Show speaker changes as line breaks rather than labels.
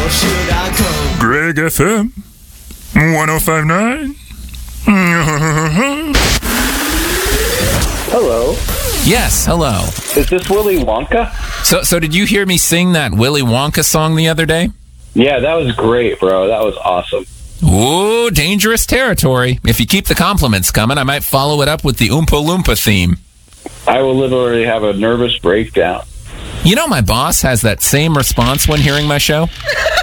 should I come?
Greg FM 1059.
Hello.
Yes, hello.
Is this Willy Wonka?
So did you hear me sing that Willy Wonka song the other day?
Yeah, that was great, bro. That was awesome.
Ooh, dangerous territory. If you keep the compliments coming, I might follow it up with the Oompa Loompa theme.
I will literally have a nervous breakdown.
You know, my boss has that same response when hearing my show.